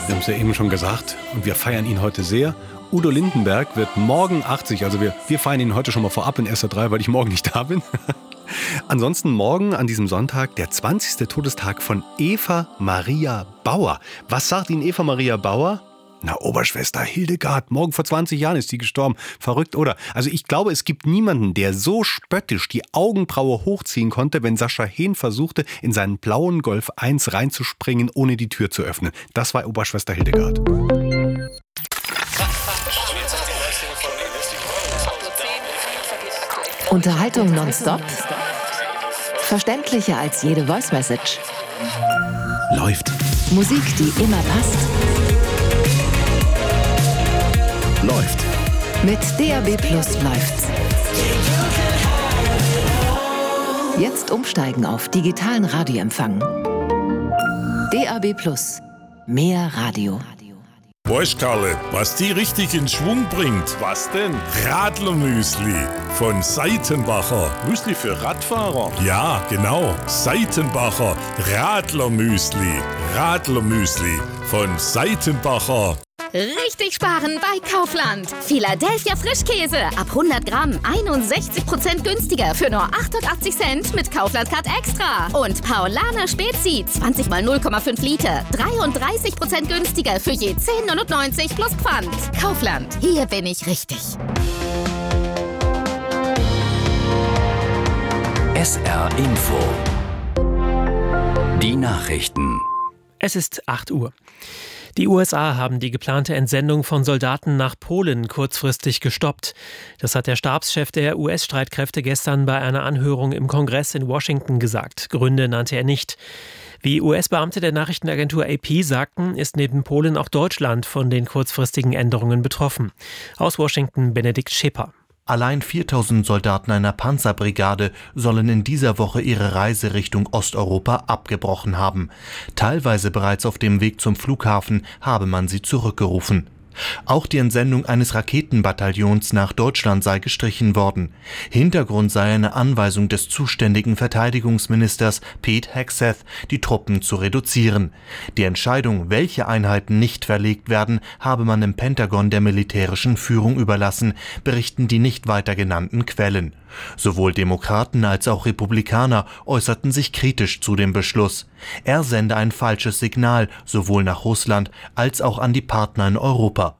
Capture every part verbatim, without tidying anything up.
Wir haben es ja eben schon gesagt und wir feiern ihn heute sehr. Udo Lindenberg wird morgen achtzig, also wir, wir feiern ihn heute schon mal vorab in S R drei, weil ich morgen nicht da bin. Ansonsten morgen an diesem Sonntag der zwanzigste Todestag von Eva Maria Bauer. Was sagt Ihnen Eva Maria Bauer? Na, Oberschwester Hildegard, morgen vor zwanzig Jahren ist sie gestorben. Verrückt, oder? Also ich glaube, es gibt niemanden, der so spöttisch die Augenbraue hochziehen konnte, wenn Sascha Hehn versuchte, in seinen blauen Golf eins reinzuspringen, ohne die Tür zu öffnen. Das war Oberschwester Hildegard. Unterhaltung nonstop? Verständlicher als jede Voice-Message? Läuft. Musik, die immer passt? Läuft. Mit D A B Plus läuft's. Jetzt umsteigen auf digitalen Radioempfang. D A B Plus. Mehr Radio. Weißt Karle, was die richtig in Schwung bringt? Was denn? Radlermüsli von Seitenbacher. Müsli für Radfahrer? Ja, genau. Seitenbacher Radlermüsli. Radlermüsli von Seitenbacher. Richtig sparen bei Kaufland. Philadelphia Frischkäse ab hundert Gramm einundsechzig Prozent günstiger für nur achtundachtzig Cent mit Kaufland Card Extra. Und Paulaner Spezi zwanzig mal null Komma fünf Liter dreiunddreißig Prozent günstiger für je zehn neunundneunzig plus Pfand. Kaufland, hier bin ich richtig. S R Info. Die Nachrichten. Es ist acht Uhr. Die U S A haben die geplante Entsendung von Soldaten nach Polen kurzfristig gestoppt. Das hat der Stabschef der U S-Streitkräfte gestern bei einer Anhörung im Kongress in Washington gesagt. Gründe nannte er nicht. Wie U S-Beamte der Nachrichtenagentur A P sagten, ist neben Polen auch Deutschland von den kurzfristigen Änderungen betroffen. Aus Washington Benedikt Schepper. Allein viertausend Soldaten einer Panzerbrigade sollen in dieser Woche ihre Reise Richtung Osteuropa abgebrochen haben. Teilweise bereits auf dem Weg zum Flughafen habe man sie zurückgerufen. Auch die Entsendung eines Raketenbataillons nach Deutschland sei gestrichen worden. Hintergrund sei eine Anweisung des zuständigen Verteidigungsministers Pete Hegseth, die Truppen zu reduzieren. Die Entscheidung, welche Einheiten nicht verlegt werden, habe man im Pentagon der militärischen Führung überlassen, berichten die nicht weiter genannten Quellen. Sowohl Demokraten als auch Republikaner äußerten sich kritisch zu dem Beschluss. Er sende ein falsches Signal, sowohl nach Russland als auch an die Partner in Europa.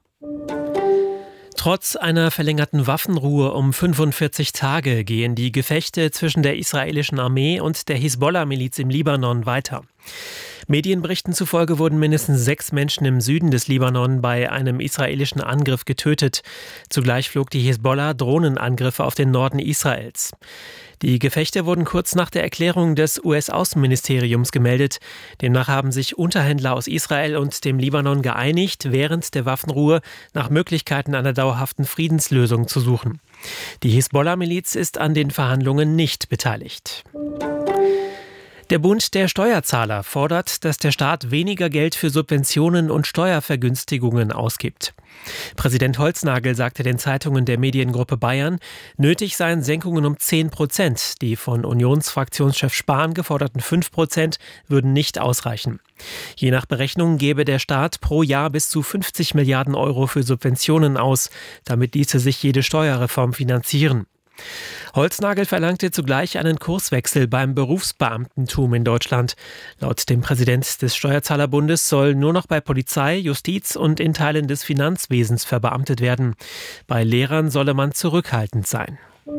Trotz einer verlängerten Waffenruhe um fünfundvierzig Tage gehen die Gefechte zwischen der israelischen Armee und der Hisbollah-Miliz im Libanon weiter. Medienberichten zufolge wurden mindestens sechs Menschen im Süden des Libanon bei einem israelischen Angriff getötet. Zugleich flog die Hisbollah Drohnenangriffe auf den Norden Israels. Die Gefechte wurden kurz nach der Erklärung des U S-Außenministeriums gemeldet. Demnach haben sich Unterhändler aus Israel und dem Libanon geeinigt, während der Waffenruhe nach Möglichkeiten einer dauerhaften Friedenslösung zu suchen. Die Hisbollah-Miliz ist an den Verhandlungen nicht beteiligt. Der Bund der Steuerzahler fordert, dass der Staat weniger Geld für Subventionen und Steuervergünstigungen ausgibt. Präsident Holznagel sagte den Zeitungen der Mediengruppe Bayern, nötig seien Senkungen um zehn Prozent. Die von Unionsfraktionschef Spahn geforderten fünf Prozent würden nicht ausreichen. Je nach Berechnung gebe der Staat pro Jahr bis zu fünfzig Milliarden Euro für Subventionen aus. Damit ließe sich jede Steuerreform finanzieren. Holznagel verlangte zugleich einen Kurswechsel beim Berufsbeamtentum in Deutschland. Laut dem Präsident des Steuerzahlerbundes soll nur noch bei Polizei, Justiz und in Teilen des Finanzwesens verbeamtet werden. Bei Lehrern solle man zurückhaltend sein.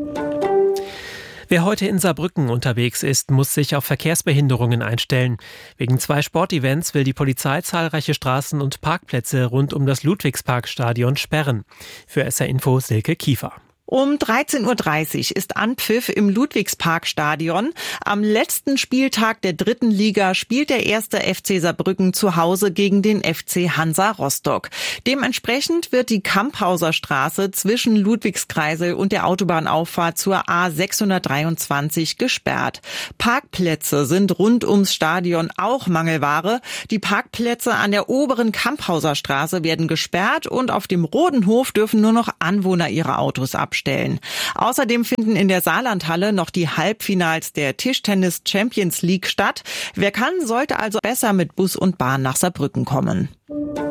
Wer heute in Saarbrücken unterwegs ist, muss sich auf Verkehrsbehinderungen einstellen. Wegen zwei Sportevents will die Polizei zahlreiche Straßen und Parkplätze rund um das Ludwigsparkstadion sperren. Für S R Info Silke Kiefer. Um dreizehn Uhr dreißig ist Anpfiff im Ludwigsparkstadion. Am letzten Spieltag der dritten Liga spielt der erste F C Saarbrücken zu Hause gegen den F C Hansa Rostock. Dementsprechend wird die Kamphauser Straße zwischen Ludwigskreisel und der Autobahnauffahrt zur A sechshundertdreiundzwanzig gesperrt. Parkplätze sind rund ums Stadion auch Mangelware. Die Parkplätze an der oberen Kamphauser Straße werden gesperrt und auf dem Rodenhof dürfen nur noch Anwohner ihre Autos abstellen. Außerdem finden in der Saarlandhalle noch die Halbfinals der Tischtennis Champions League statt. Wer kann, sollte also besser mit Bus und Bahn nach Saarbrücken kommen.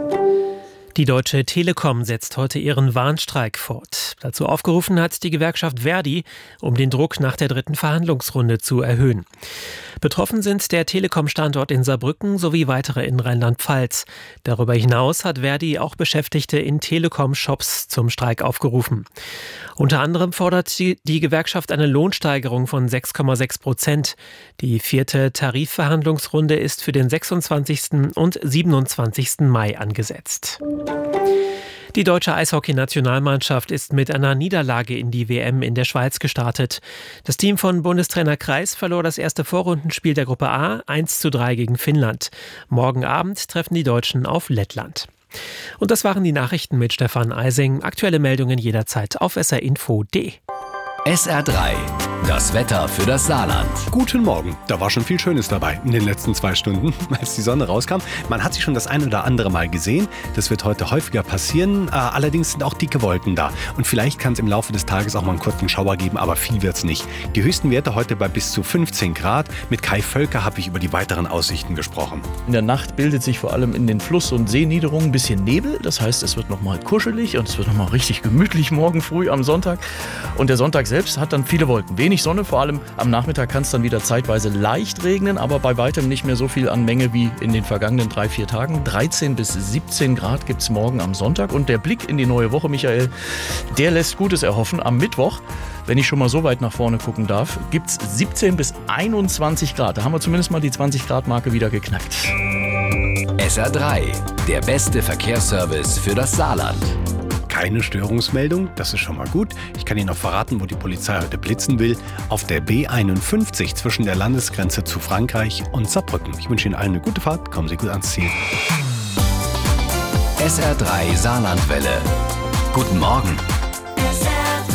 Die Deutsche Telekom setzt heute ihren Warnstreik fort. Dazu aufgerufen hat die Gewerkschaft Verdi, um den Druck nach der dritten Verhandlungsrunde zu erhöhen. Betroffen sind der Telekom-Standort in Saarbrücken sowie weitere in Rheinland-Pfalz. Darüber hinaus hat Verdi auch Beschäftigte in Telekom-Shops zum Streik aufgerufen. Unter anderem fordert die, die Gewerkschaft eine Lohnsteigerung von sechs Komma sechs Prozent. Die vierte Tarifverhandlungsrunde ist für den sechsundzwanzigsten und siebenundzwanzigsten Mai angesetzt. Die deutsche Eishockey-Nationalmannschaft ist mit einer Niederlage in die W M in der Schweiz gestartet. Das Team von Bundestrainer Kreis verlor das erste Vorrundenspiel der Gruppe A eins zu drei gegen Finnland. Morgen Abend treffen die Deutschen auf Lettland. Und das waren die Nachrichten mit Stefan Eising. Aktuelle Meldungen jederzeit auf s r info punkt d e. S R drei. Das Wetter für das Saarland. Guten Morgen. Da war schon viel Schönes dabei in den letzten zwei Stunden, als die Sonne rauskam. Man hat sie schon das ein oder andere Mal gesehen. Das wird heute häufiger passieren. Äh, allerdings sind auch dicke Wolken da. Und vielleicht kann es im Laufe des Tages auch mal einen kurzen Schauer geben, aber viel wird es nicht. Die höchsten Werte heute bei bis zu fünfzehn Grad. Mit Kai Völker habe ich über die weiteren Aussichten gesprochen. In der Nacht bildet sich vor allem in den Fluss- und Seeniederungen ein bisschen Nebel. Das heißt, es wird nochmal kuschelig und es wird nochmal richtig gemütlich morgen früh am Sonntag. Und der Sonntag selbst hat dann viele Wolken. Wenig Sonne, vor allem am Nachmittag kann es dann wieder zeitweise leicht regnen, aber bei weitem nicht mehr so viel an Menge wie in den vergangenen drei, vier Tagen. dreizehn bis siebzehn Grad gibt es morgen am Sonntag. Und der Blick in die neue Woche, Michael, der lässt Gutes erhoffen. Am Mittwoch, wenn ich schon mal so weit nach vorne gucken darf, gibt es siebzehn bis einundzwanzig Grad. Da haben wir zumindest mal die zwanzig Grad Marke wieder geknackt. S R drei, der beste Verkehrsservice für das Saarland. Keine Störungsmeldung, das ist schon mal gut. Ich kann Ihnen noch verraten, wo die Polizei heute blitzen will. Auf der B einundfünfzig zwischen der Landesgrenze zu Frankreich und Saarbrücken. Ich wünsche Ihnen allen eine gute Fahrt. Kommen Sie gut ans Ziel. S R drei Saarlandwelle. Guten Morgen. S R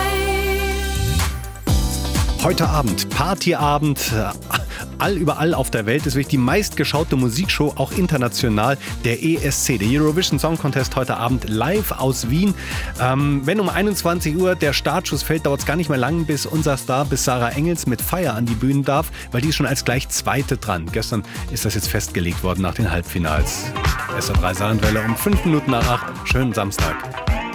drei. Heute Abend, Partyabend. All überall auf der Welt ist wirklich die meistgeschaute Musikshow, auch international, der E S C, der Eurovision Song Contest, heute Abend live aus Wien. Ähm, wenn um einundzwanzig Uhr der Startschuss fällt, dauert es gar nicht mehr lang, bis unser Star, bis Sarah Engels mit Fire an die Bühne darf, weil die ist schon als gleich Zweite dran. Gestern ist das jetzt festgelegt worden nach den Halbfinals. S R drei Saarlandwelle um fünf Minuten nach acht. Schönen Samstag.